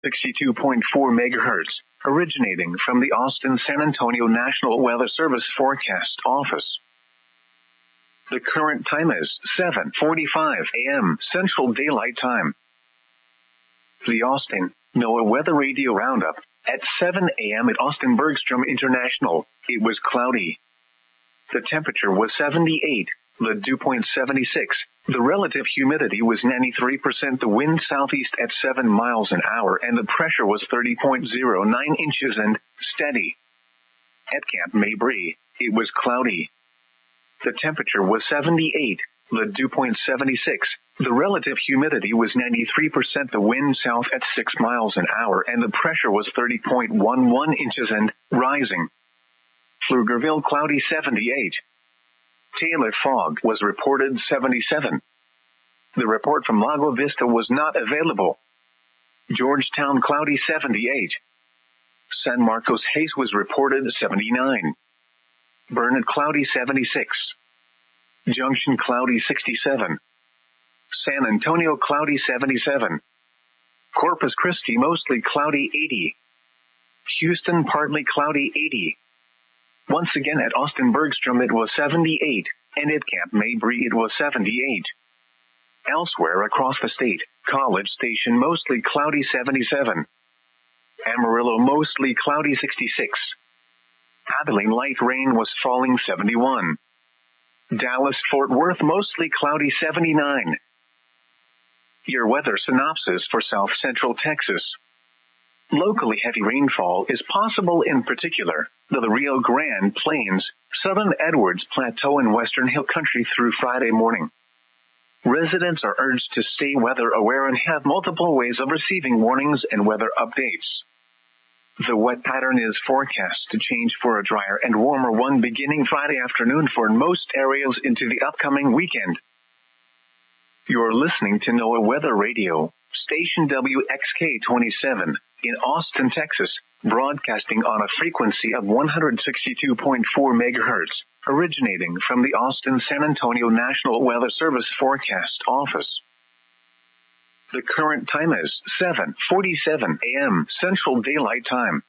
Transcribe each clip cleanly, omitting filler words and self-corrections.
162.4 megahertz, originating from the Austin-San Antonio National Weather Service Forecast Office. The current time is 7:45 a.m. Central Daylight Time. The Austin NOAA Weather Radio Roundup. At 7 a.m. at Austin Bergstrom International, it was cloudy. The temperature was 78, the dew point 76, the relative humidity was 93%, the wind southeast at 7 miles an hour, and the pressure was 30.09 inches and steady. At Camp Mabry, it was cloudy. The temperature was 78, the dew point 76, the relative humidity was 93%, the wind south at 6 miles an hour, and the pressure was 30.11 inches and rising. Pflugerville cloudy 78. Taylor fog was reported 77. The report from Lago Vista was not available. Georgetown cloudy 78. San Marcos haze was reported 79. Burnett cloudy 76. Junction cloudy 67. San Antonio cloudy 77. Corpus Christi mostly cloudy 80. Houston partly cloudy 80. Once again at Austin Bergstrom it was 78, and at Camp Mabry it was 78. Elsewhere across the state, College Station mostly cloudy 77. Amarillo mostly cloudy 66. Abilene light rain was falling 71. Dallas-Fort Worth mostly cloudy 79. Your weather synopsis for South Central Texas. Locally heavy rainfall is possible in particular the Rio Grande Plains, Southern Edwards Plateau and Western Hill Country through Friday morning. Residents are urged to stay weather aware and have multiple ways of receiving warnings and weather updates. The wet pattern is forecast to change for a drier and warmer one beginning Friday afternoon for most areas into the upcoming weekend. You're listening to NOAA Weather Radio, station WXK-27 in Austin, Texas, broadcasting on a frequency of 162.4 megahertz, originating from the Austin-San Antonio National Weather Service Forecast Office. The current time is 7:47 a.m. Central Daylight Time.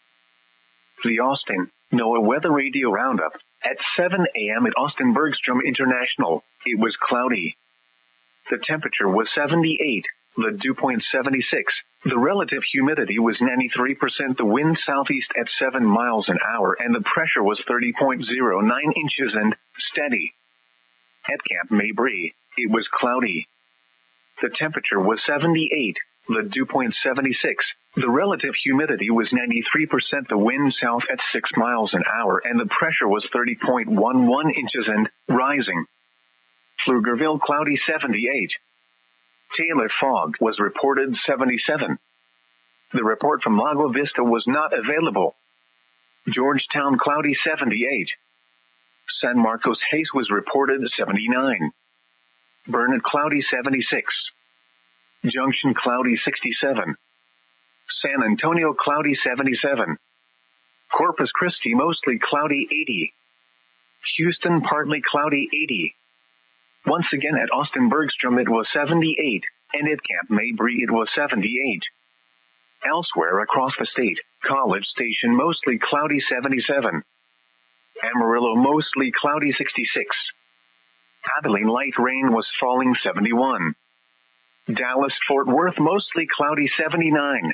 The Austin NOAA Weather Radio Roundup. At 7 a.m. at Austin Bergstrom International, it was cloudy. The temperature was 78, the dew point 76, the relative humidity was 93%, the wind southeast at 7 miles an hour, and the pressure was 30.09 inches and steady. At Camp Mabry, it was cloudy. The temperature was 78, the dew point 76, the relative humidity was 93%, the wind south at 6 miles an hour, and the pressure was 30.11 inches and rising. Pflugerville cloudy 78. Taylor fog was reported 77. The report from Lago Vista was not available. Georgetown cloudy 78. San Marcos haze was reported 79. Burnett cloudy 76. Junction cloudy 67. San Antonio cloudy 77. Corpus Christi mostly cloudy 80. Houston partly cloudy 80. Once again at Austin Bergstrom it was 78, and at Camp Mabry it was 78. Elsewhere across the state, College Station mostly cloudy 77. Amarillo mostly cloudy 66. Abilene light rain was falling 71. Dallas-Fort Worth mostly cloudy 79.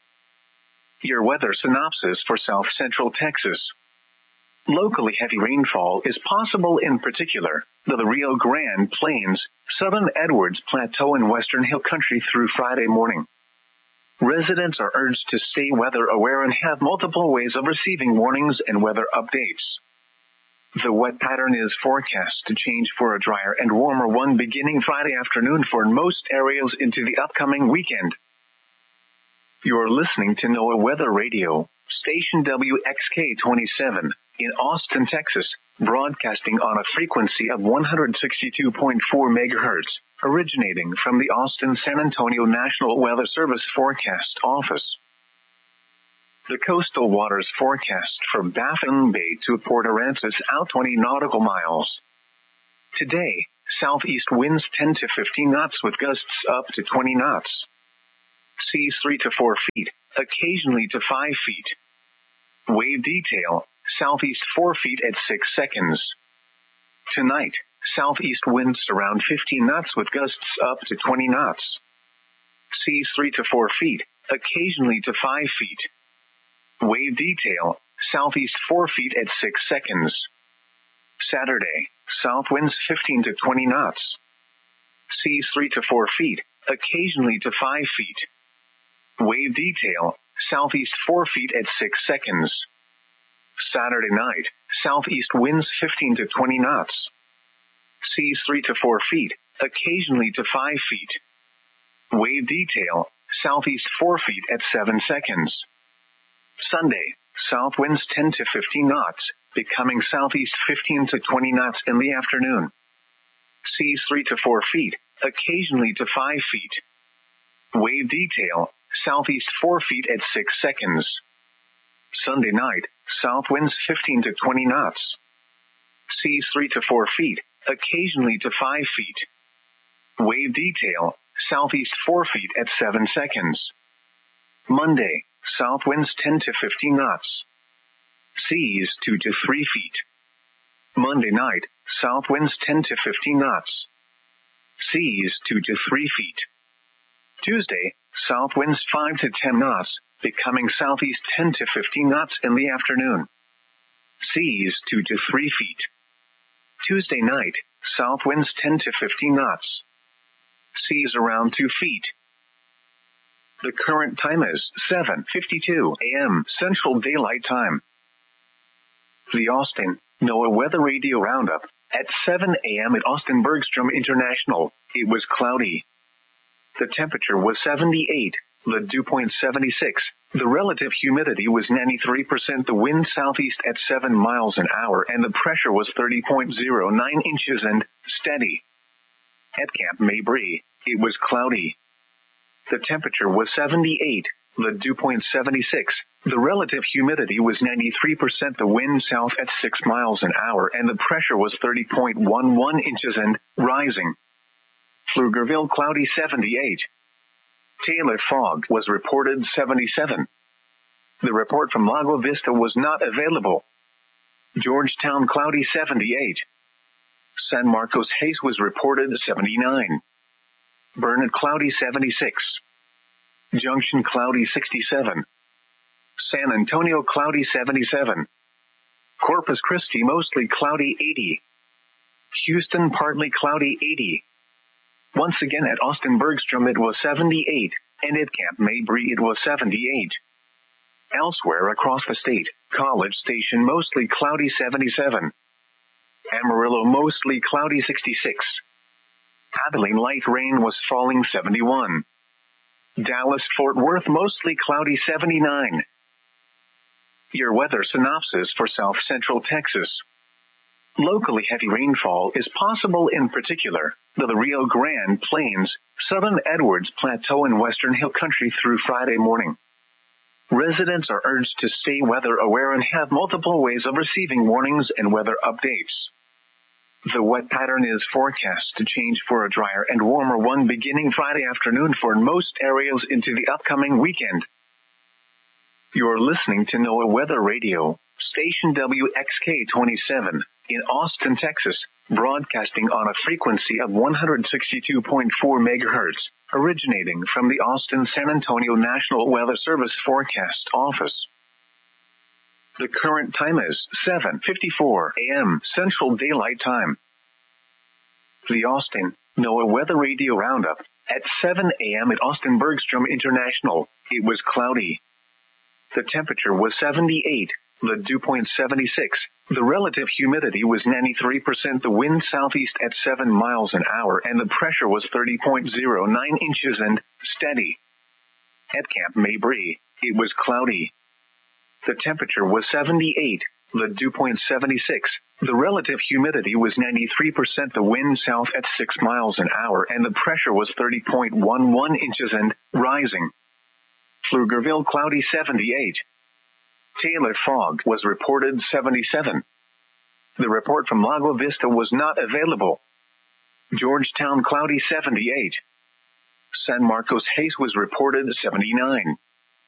Your weather synopsis for South Central Texas. Locally heavy rainfall is possible in particular the Rio Grande Plains, Southern Edwards Plateau and Western Hill Country through Friday morning. Residents are urged to stay weather aware and have multiple ways of receiving warnings and weather updates. The wet pattern is forecast to change for a drier and warmer one beginning Friday afternoon for most areas into the upcoming weekend. You're listening to NOAA Weather Radio, station WXK-27 in Austin, Texas, broadcasting on a frequency of 162.4 megahertz, originating from the Austin-San Antonio National Weather Service Forecast Office. The coastal waters forecast from Baffin Bay to Port Aransas out 20 nautical miles. Today, southeast winds 10 to 15 knots with gusts up to 20 knots. Seas 3 to 4 feet, occasionally to 5 feet. Wave detail, southeast 4 feet at 6 seconds. Tonight, southeast winds around 15 knots with gusts up to 20 knots. Seas 3 to 4 feet, occasionally to 5 feet. Wave detail, southeast 4 feet at 6 seconds. Saturday, south winds 15 to 20 knots. Seas 3 to 4 feet, occasionally to 5 feet. Wave detail, southeast 4 feet at 6 seconds. Saturday night, southeast winds 15 to 20 knots. Seas 3 to 4 feet, occasionally to 5 feet. Wave detail, southeast 4 feet at 7 seconds. Sunday, south winds 10 to 15 knots, becoming southeast 15 to 20 knots in the afternoon. Seas 3 to 4 feet, occasionally to 5 feet. Wave detail, southeast 4 feet at 6 seconds. Sunday night, south winds 15 to 20 knots. Seas 3 to 4 feet, occasionally to 5 feet. Wave detail, southeast 4 feet at 7 seconds. Monday, south winds 10 to 15 knots. Seas 2 to 3 feet. Monday night, south winds 10 to 15 knots. Seas 2 to 3 feet. Tuesday, south winds 5 to 10 knots, becoming southeast 10 to 15 knots in the afternoon. Seas 2 to 3 feet. Tuesday night, south winds 10 to 15 knots. Seas around 2 feet. The current time is 7:52 a.m. Central Daylight Time. The Austin NOAA Weather Radio Roundup. At 7 a.m. at Austin Bergstrom International, it was cloudy. The temperature was 78, the dew point 76, the relative humidity was 93%, the wind southeast at 7 miles an hour, and the pressure was 30.09 inches and steady. At Camp Mabry, it was cloudy. The temperature was 78, the dew point 76, the relative humidity was 93%, the wind south at 6 miles an hour, and the pressure was 30.11 inches and rising. Pflugerville cloudy 78. Taylor fog was reported 77. The report from Lago Vista was not available. Georgetown cloudy 78. San Marcos haze was reported 79. Burnett cloudy 76. Junction cloudy 67. San Antonio cloudy 77. Corpus Christi mostly cloudy 80. Houston partly cloudy 80. Once again at Austin Bergstrom it was 78, and at Camp Mabry it was 78. Elsewhere across the state, College Station mostly cloudy 77. Amarillo mostly cloudy 66. Abilene light rain was falling 71. Dallas-Fort Worth mostly cloudy 79. Your weather synopsis for South Central Texas. Locally heavy rainfall is possible in particular the Rio Grande Plains, Southern Edwards Plateau and Western Hill Country through Friday morning. Residents are urged to stay weather aware and have multiple ways of receiving warnings and weather updates. The wet pattern is forecast to change for a drier and warmer one beginning Friday afternoon for most areas into the upcoming weekend. You're listening to NOAA Weather Radio, station WXK-27 in Austin, Texas, broadcasting on a frequency of 162.4 megahertz, originating from the Austin San Antonio National Weather Service Forecast Office. The current time is 7:54 a.m. Central Daylight Time. The Austin NOAA Weather Radio Roundup. At 7 a.m. at Austin Bergstrom International, it was cloudy. The temperature was 78, the dew point 76, the relative humidity was 93%, the wind southeast at 7 miles an hour, and the pressure was 30.09 inches and steady. At Camp Mabry, it was cloudy. The temperature was 78, the dew point 76, the relative humidity was 93%, the wind south at 6 miles an hour, and the pressure was 30.11 inches and rising. Pflugerville cloudy 78. Taylor fog was reported 77. The report from Lago Vista was not available. Georgetown cloudy 78. San Marcos Haze was reported 79.